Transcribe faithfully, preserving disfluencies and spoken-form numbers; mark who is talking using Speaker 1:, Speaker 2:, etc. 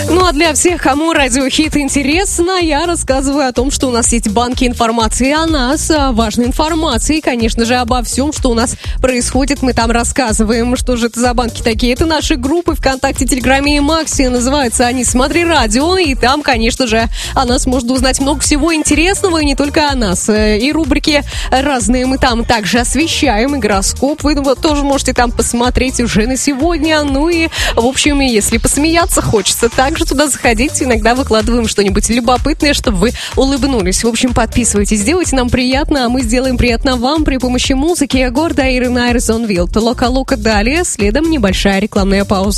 Speaker 1: Ну а для всех, кому радиохит интересно, я рассказываю о том, что у нас есть банки информации о нас, важной информации, и, конечно же, обо всем, что у нас происходит, мы там рассказываем. Что же это за банки такие? Это наши группы ВКонтакте, Телеграме и Максе, называются они «Смотри радио», и там, конечно же, о нас можно узнать много всего интересного, и не только о нас. И рубрики разные мы там также освещаем, и гороскоп вы тоже можете там посмотреть уже на сегодня. Ну и, в общем, если посмеяться хочется, также туда заходите, иногда выкладываем что-нибудь любопытное, чтобы вы улыбнулись. В общем, подписывайтесь, делайте нам приятно, а мы сделаем приятно вам при помощи музыки. Гордо Ирина Айрзон Вилд. Лока-лока далее, следом небольшая рекламная пауза.